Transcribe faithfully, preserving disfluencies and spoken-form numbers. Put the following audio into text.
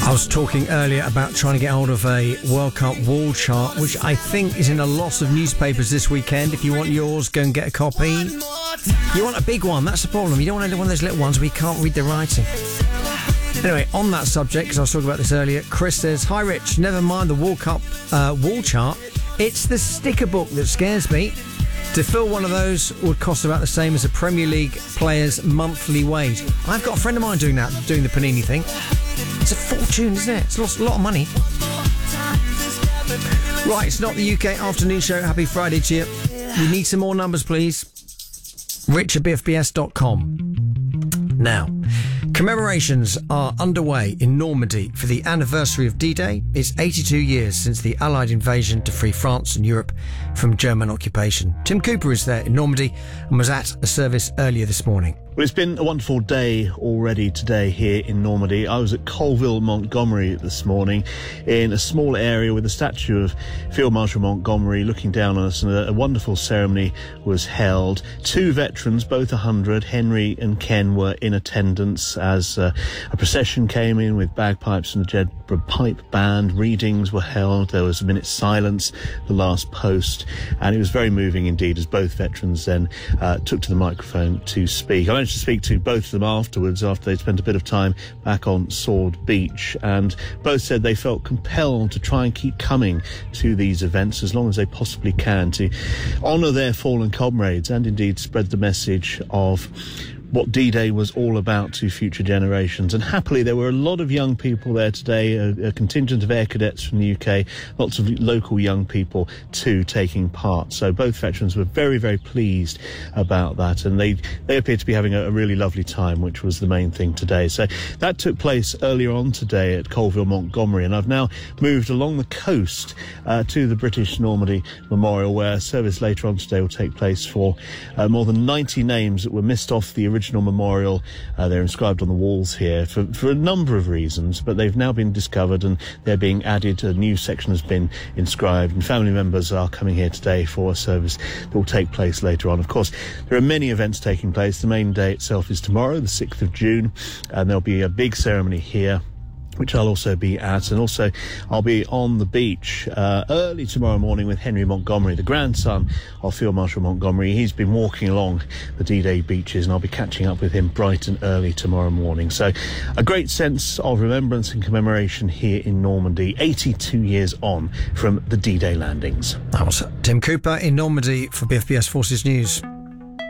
I was talking earlier about trying to get hold of a World Cup wall chart, which I think is in a lot of newspapers this weekend. If you want yours, go and get a copy. You want a big one, that's the problem. You don't want one of those little ones where you can't read the writing. Anyway, on that subject, because I was talking about this earlier, Chris says, "Hi Rich, never mind the World Cup uh, wall chart. It's the sticker book that scares me. To fill one of those would cost about the same as a Premier League player's monthly wage." I've got a friend of mine doing that, doing the Panini thing. It's a fortune, isn't it? It's lost a lot of money. Right, it's not the U K afternoon show. Happy Friday to you. We need some more numbers, please. Rich at b f b s dot com. Now, commemorations are underway in Normandy for the anniversary of D-Day. It's eighty-two years since the Allied invasion to free France and Europe from German occupation. Tim Cooper is there in Normandy and was at a service earlier this morning. Well, it's been a wonderful day already today here in Normandy. I was at Colville, Montgomery this morning in a small area with a statue of Field Marshal Montgomery looking down on us, and a, a wonderful ceremony was held. Two veterans, both one hundred, Henry and Ken, were in attendance as uh, a procession came in with bagpipes and a Jedburgh pipe band. Readings were held. There was a minute's silence, the last post, and it was very moving indeed as both veterans then uh, took to the microphone to speak. I managed to speak to both of them afterwards after they'd spent a bit of time back on Sword Beach, and both said they felt compelled to try and keep coming to these events as long as they possibly can to honour their fallen comrades and indeed spread the message of what D-Day was all about to future generations. And happily, there were a lot of young people there today, a, a contingent of air cadets from the U K, lots of local young people too taking part. So both veterans were very, very pleased about that, and they, they appeared to be having a, a really lovely time, which was the main thing today. So that took place earlier on today at Colville, Montgomery, and I've now moved along the coast uh, to the British Normandy Memorial, where a service later on today will take place for uh, more than ninety names that were missed off the original memorial. Uh, they're inscribed on the walls here for, for a number of reasons, but they've now been discovered and they're being added. A new section has been inscribed, and family members are coming here today for a service that will take place later on. Of course, there are many events taking place. The main day itself is tomorrow, the sixth of June, and there'll be a big ceremony here, which I'll also be at, and also I'll be on the beach uh, early tomorrow morning with Henry Montgomery, the grandson of Field Marshal Montgomery. He's been walking along the D-Day beaches, and I'll be catching up with him bright and early tomorrow morning. So a great sense of remembrance and commemoration here in Normandy, eighty-two years on from the D-Day landings. That was Tim Cooper in Normandy for B F B S Forces News.